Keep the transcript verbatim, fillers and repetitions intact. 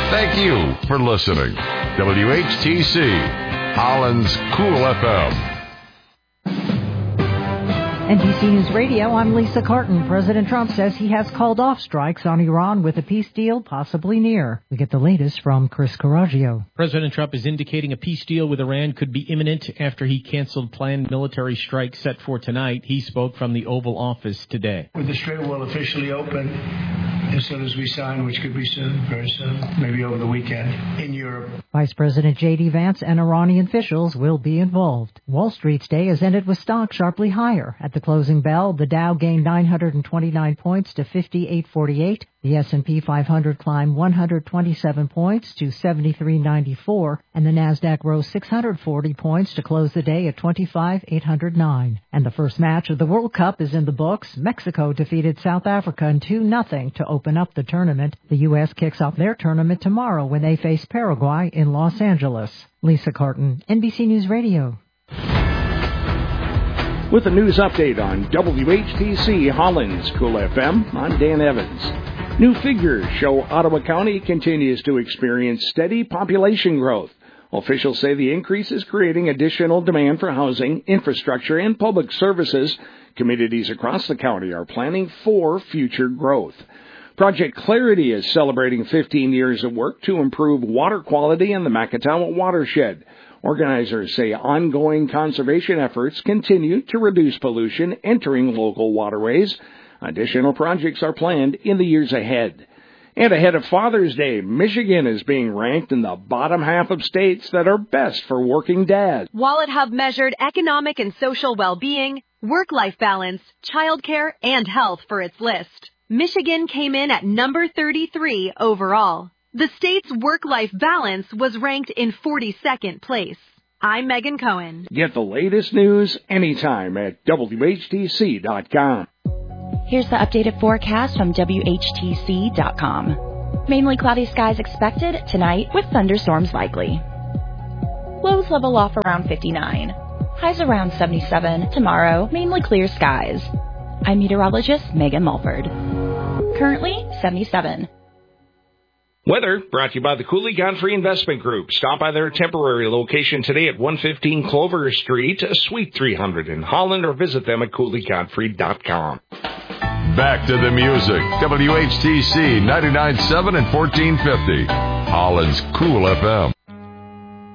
Thank you for listening. W H T C, Holland's Cool F M. N B C News Radio, I'm Lisa Carton. President Trump says he has called off strikes on Iran with a peace deal possibly near. We get the latest from Chris Coraggio. President Trump is indicating a peace deal with Iran could be imminent after he canceled planned military strikes set for tonight. He spoke from the Oval Office today. With the Strait will officially open as soon as we sign, which could be soon, very soon, maybe over the weekend, in Europe. Vice President J D. Vance and Iranian officials will be involved. Wall Street's day has ended with stocks sharply higher. At the closing bell, the Dow gained nine hundred twenty-nine points to fifty-eight forty-eight. The S and P five hundred climbed one hundred twenty-seven points to seventy-three ninety-four, and the Nasdaq rose six hundred forty points to close the day at twenty-five eight hundred nine. And the first match of the World Cup is in the books. Mexico defeated South Africa in two nothing to open up the tournament. The U S kicks off their tournament tomorrow when they face Paraguay in Los Angeles. Lisa Carton, N B C News Radio. With a news update on W H T C Holland's Cool F M, I'm Dan Evans. New figures show Ottawa County continues to experience steady population growth. Officials say the increase is creating additional demand for housing, infrastructure, and public services. Communities across the county are planning for future growth. Project Clarity is celebrating fifteen years of work to improve water quality in the Macatawa watershed. Organizers say ongoing conservation efforts continue to reduce pollution entering local waterways. Additional projects are planned in the years ahead. And ahead of Father's Day, Michigan is being ranked in the bottom half of states that are best for working dads. Wallet Hub measured economic and social well-being, work-life balance, childcare, and health for its list. Michigan came in at number thirty-three overall. The state's work-life balance was ranked in forty-second place. I'm Megan Cohen. Get the latest news anytime at W H T C dot com. Here's the updated forecast from W H T C dot com. Mainly cloudy skies expected tonight with thunderstorms likely. Lows level off around fifty-nine. Highs around seventy-seven. Tomorrow, mainly clear skies. I'm meteorologist Megan Mulford. Currently, seventy-seven. Weather brought to you by the Cooley Godfrey Investment Group. Stop by their temporary location today at one fifteen Clover Street, Suite three hundred in Holland, or visit them at Cooley Godfrey dot com. Back to the music. W H T C ninety-nine point seven and fourteen fifty. Holland's Cool F M.